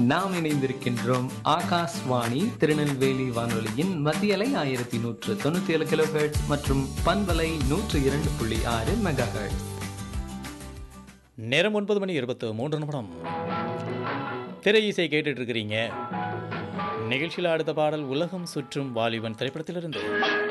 நாம் இணைந்திருக்கின்றோம் ஆகாஷ்வாணி திருநெல்வேலி வானொலியின் மத்தியலை 1197 கிலோஹெர்ட்ஸ் மற்றும் பண்பலை 102.6 மெகாஹெர்ட்ஸ். நேரம் 9:23 திரை இசை கேட்டுட்டு இருக்கிறீங்க. நிகழ்ச்சியில் அடுத்த பாடல் உலகம் சுற்றும் வாலிபன் திரைப்படத்திலிருந்து.